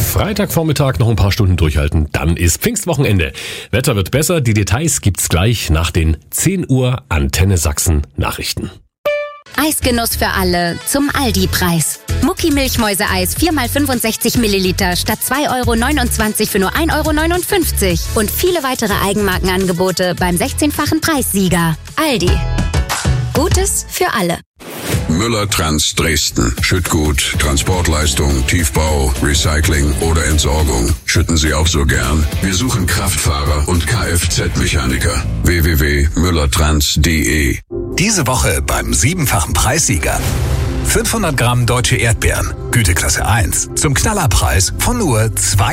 Freitagvormittag noch ein paar Stunden durchhalten, dann ist Pfingstwochenende. Wetter wird besser, die Details gibt's gleich nach den 10 Uhr Antenne Sachsen Nachrichten. Eisgenuss für alle zum Aldi-Preis. Mucki Milchmäuseeis 4x65 Milliliter statt 2,29 € für nur 1,59 € und viele weitere Eigenmarkenangebote beim 16-fachen Preissieger. Aldi. Gutes für alle. Müller Trans Dresden. Schüttgut, Transportleistung, Tiefbau, Recycling oder Entsorgung. Schütten Sie auch so gern? Wir suchen Kraftfahrer und Kfz-Mechaniker. www.müllertrans.de. Diese Woche beim 7-fachen Preissieger. 500 Gramm deutsche Erdbeeren, Güteklasse 1, zum Knallerpreis von nur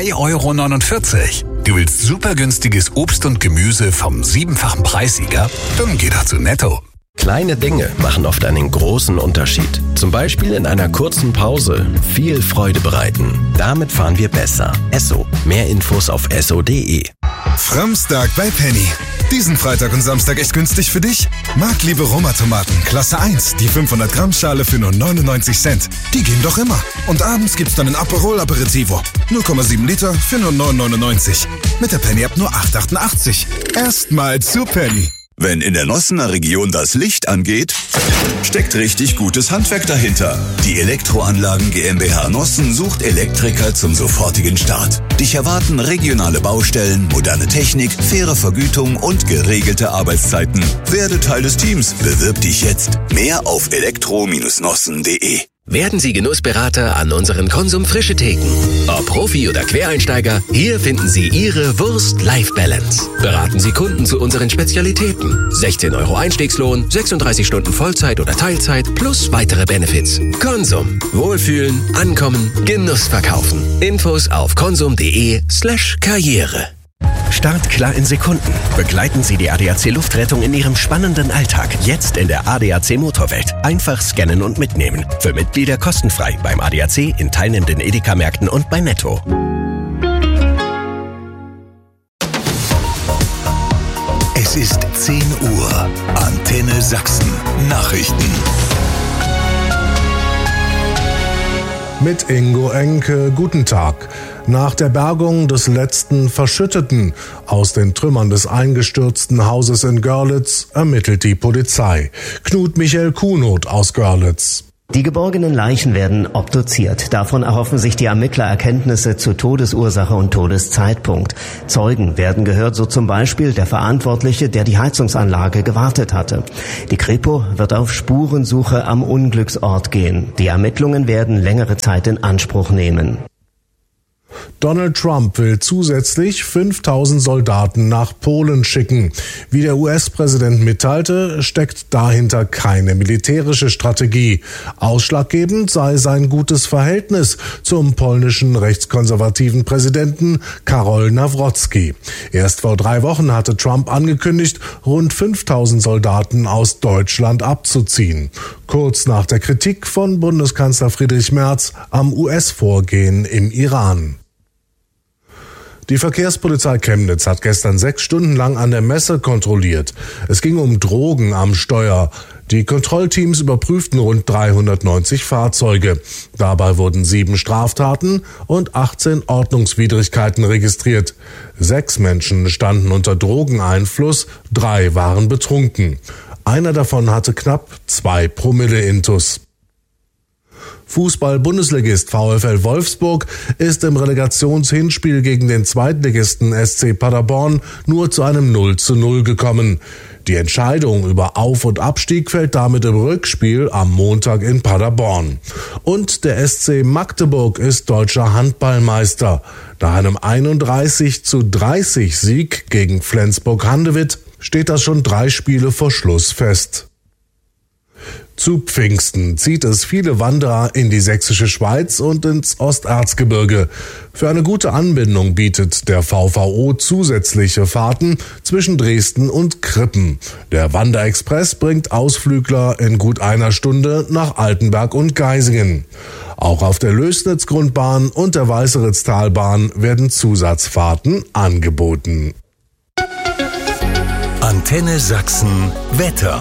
2,49 €. Du willst super günstiges Obst und Gemüse vom 7-fachen Preissieger? Dann geh doch zu Netto. Kleine Dinge machen oft einen großen Unterschied. Zum Beispiel in einer kurzen Pause viel Freude bereiten. Damit fahren wir besser. Esso. Mehr Infos auf esso.de. Framstag bei Penny. Diesen Freitag und Samstag echt günstig für dich? Marktliebe Roma-Tomaten, Klasse 1, die 500 Gramm Schale für nur 99 Cent. Die gehen doch immer. Und abends gibt's dann ein Aperol Aperitivo. 0,7 Liter für nur 9,99. Mit der Penny-App nur 8,88. Erstmal zu Penny. Wenn in der Nossener Region das Licht angeht, steckt richtig gutes Handwerk dahinter. Die Elektroanlagen GmbH Nossen sucht Elektriker zum sofortigen Start. Dich erwarten regionale Baustellen, moderne Technik, faire Vergütung und geregelte Arbeitszeiten. Werde Teil des Teams. Bewirb dich jetzt. Mehr auf elektro-nossen.de. Werden Sie Genussberater an unseren Konsum Frische Theken. Ob Profi oder Quereinsteiger, hier finden Sie Ihre Wurst-Life-Balance. Beraten Sie Kunden zu unseren Spezialitäten. 16 € Einstiegslohn, 36 Stunden Vollzeit oder Teilzeit plus weitere Benefits. Konsum. Wohlfühlen, ankommen, Genuss verkaufen. Infos auf konsum.de/Karriere. Startklar in Sekunden. Begleiten Sie die ADAC Luftrettung in Ihrem spannenden Alltag. Jetzt in der ADAC Motorwelt. Einfach scannen und mitnehmen. Für Mitglieder kostenfrei beim ADAC, in teilnehmenden Edeka-Märkten und bei Netto. Es ist 10 Uhr. Antenne Sachsen. Nachrichten. Mit Ingo Enke, guten Tag. Nach der Bergung des letzten Verschütteten aus den Trümmern des eingestürzten Hauses in Görlitz ermittelt die Polizei. Knut Michael Kuhnot aus Görlitz. Die geborgenen Leichen werden obduziert. Davon erhoffen sich die Ermittler Erkenntnisse zu Todesursache und Todeszeitpunkt. Zeugen werden gehört, so zum Beispiel der Verantwortliche, der die Heizungsanlage gewartet hatte. Die Kripo wird auf Spurensuche am Unglücksort gehen. Die Ermittlungen werden längere Zeit in Anspruch nehmen. Donald Trump will zusätzlich 5.000 Soldaten nach Polen schicken. Wie der US-Präsident mitteilte, steckt dahinter keine militärische Strategie. Ausschlaggebend sei sein gutes Verhältnis zum polnischen rechtskonservativen Präsidenten Karol Nawrocki. Erst vor 3 Wochen hatte Trump angekündigt, rund 5.000 Soldaten aus Deutschland abzuziehen. Kurz nach der Kritik von Bundeskanzler Friedrich Merz am US-Vorgehen im Iran. Die Verkehrspolizei Chemnitz hat gestern 6 Stunden lang an der Messe kontrolliert. Es ging um Drogen am Steuer. Die Kontrollteams überprüften rund 390 Fahrzeuge. Dabei wurden 7 Straftaten und 18 Ordnungswidrigkeiten registriert. 6 Menschen standen unter Drogeneinfluss, 3 waren betrunken. Einer davon hatte knapp 2 Promille Intus. Fußball-Bundesligist VfL Wolfsburg ist im Relegationshinspiel gegen den Zweitligisten SC Paderborn nur zu einem 0:0 gekommen. Die Entscheidung über Auf- und Abstieg fällt damit im Rückspiel am Montag in Paderborn. Und der SC Magdeburg ist deutscher Handballmeister. Nach einem 31:30 Sieg gegen Flensburg-Handewitt steht das schon 3 Spiele vor Schluss fest. Zu Pfingsten zieht es viele Wanderer in die sächsische Schweiz und ins Osterzgebirge. Für eine gute Anbindung bietet der VVO zusätzliche Fahrten zwischen Dresden und Krippen. Der Wanderexpress bringt Ausflügler in gut einer Stunde nach Altenberg und Geisingen. Auch auf der Lößnitz-Grundbahn und der Weißeritztalbahn werden Zusatzfahrten angeboten. Antenne Sachsen Wetter.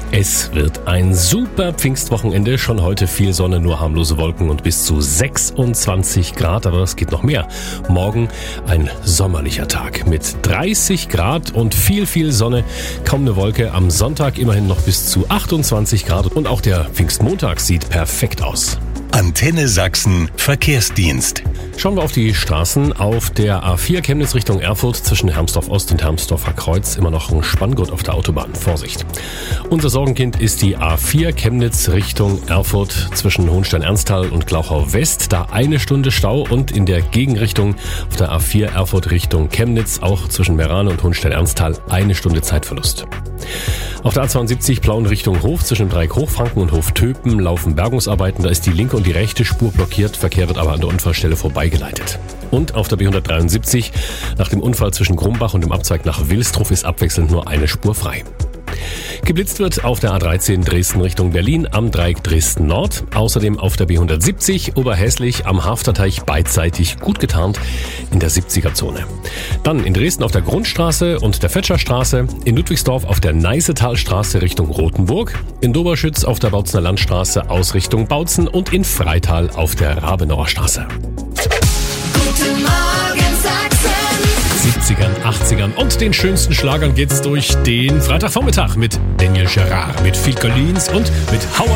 Es wird ein super Pfingstwochenende. Schon heute viel Sonne, nur harmlose Wolken und bis zu 26 Grad. Aber es geht noch mehr. Morgen ein sommerlicher Tag mit 30 Grad und viel Sonne. Kaum eine Wolke. Am Sonntag immerhin noch bis zu 28 Grad. Und auch der Pfingstmontag sieht perfekt aus. Antenne Sachsen Verkehrsdienst. Schauen wir auf die Straßen. Auf der A4 Chemnitz Richtung Erfurt zwischen Hermsdorf Ost und Hermsdorfer Kreuz immer noch ein Spanngurt auf der Autobahn. Vorsicht. Unser Sorgenkind ist die A4 Chemnitz Richtung Erfurt zwischen Hohenstein-Ernsthal und Glauchau West. Da eine Stunde Stau und in der Gegenrichtung auf der A4 Erfurt Richtung Chemnitz auch zwischen Meran und Hohenstein-Ernsthal eine Stunde Zeitverlust. Auf der A72 Plauen Richtung Hof zwischen Dreieck Hochfranken und Hof Töpen laufen Bergungsarbeiten. Da ist die linke und die rechte Spur blockiert. Verkehr wird aber an der Unfallstelle vorbeigeleitet. Und auf der B173 nach dem Unfall zwischen Grumbach und dem Abzweig nach Wilstruf ist abwechselnd nur eine Spur frei. Geblitzt wird auf der A13 Dresden Richtung Berlin am Dreieck Dresden Nord. Außerdem auf der B170 Oberhäslich am Hafterteich beidseitig gut getarnt in der 70er-Zone. Dann in Dresden auf der Grundstraße und der Fetscherstraße, in Ludwigsdorf auf der Neißetalstraße Richtung Rothenburg, in Doberschütz auf der Bautzner Landstraße aus Richtung Bautzen und in Freital auf der Rabenauer Straße. Guten Morgen Sachsen. 70ern, 80ern und den schönsten Schlagern geht's durch den Freitagvormittag mit Daniel Gerard, mit Phil Collins und mit Howard